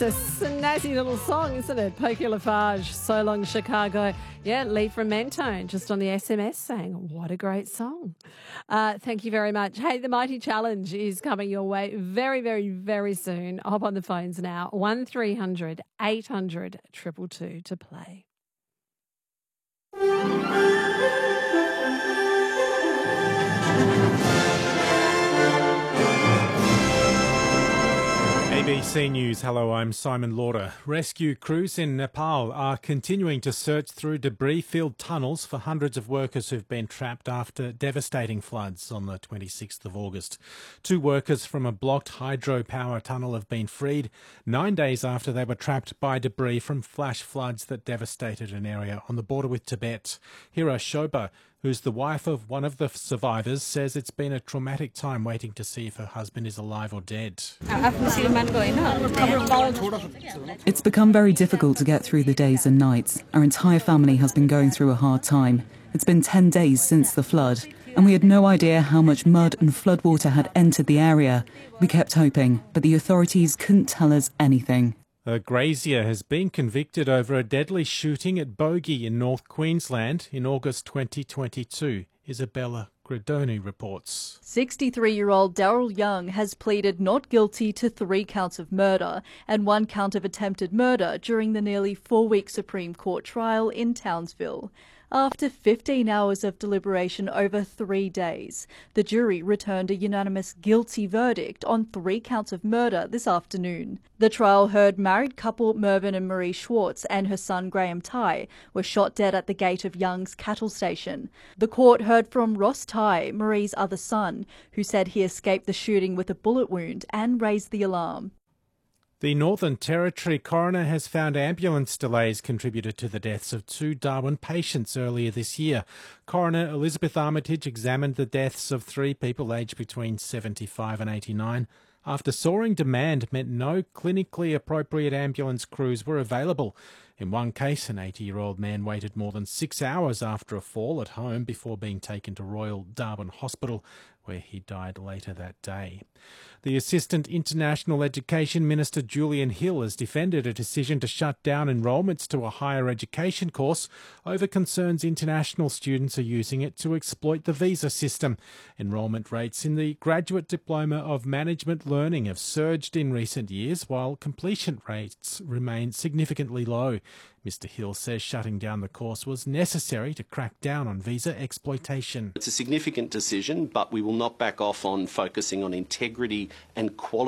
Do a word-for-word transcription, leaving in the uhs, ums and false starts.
A snazzy little song, isn't it? Pokey Lafarge, So Long Chicago. Yeah, Lee from Mentone just on the S M S saying, what a great song. Uh, thank you very much. Hey, the Mighty Challenge is coming your way very, very, very soon. Hop on the phones now. one three hundred eight hundred two two two to play. A B C News, hello, I'm Simon Lauder. Rescue crews in Nepal are continuing to search through debris-filled tunnels for hundreds of workers who've been trapped after devastating floods on the twenty-sixth of August. Two workers from a blocked hydropower tunnel have been freed nine days after they were trapped by debris from flash floods that devastated an area on the border with Tibet. Hira Shoba, who's the wife of one of the survivors, says it's been a traumatic time waiting to see if her husband is alive or dead. It's become very difficult to get through the days and nights. Our entire family has been going through a hard time. It's been ten days since the flood, and we had no idea how much mud and floodwater had entered the area. We kept hoping, but the authorities couldn't tell us anything. A grazier has been convicted over a deadly shooting at Bogey in North Queensland in August twenty twenty-two. Isabella Gradoni reports. sixty-three-year-old Daryl Young has pleaded not guilty to three counts of murder and one count of attempted murder during the nearly four-week Supreme Court trial in Townsville. After fifteen hours of deliberation over three days, the jury returned a unanimous guilty verdict on three counts of murder this afternoon. The trial heard married couple Mervyn and Marie Schwartz and her son Graham Ty were shot dead at the gate of Young's cattle station. The court heard from Ross Ty, Marie's other son, who said he escaped the shooting with a bullet wound and raised the alarm. The Northern Territory coroner has found ambulance delays contributed to the deaths of two Darwin patients earlier this year. Coroner Elizabeth Armitage examined the deaths of three people aged between seventy-five and eighty-nine after soaring demand meant no clinically appropriate ambulance crews were available. In one case, an eighty-year-old man waited more than six hours after a fall at home before being taken to Royal Darwin Hospital, where he died later that day. The Assistant International Education Minister Julian Hill has defended a decision to shut down enrolments to a higher education course over concerns international students are using it to exploit the visa system. Enrolment rates in the Graduate Diploma of Management Learning have surged in recent years, while completion rates remain significantly low. Mister Hill says shutting down the course was necessary to crack down on visa exploitation. It's a significant decision, but we will not back off on focusing on integrity and quality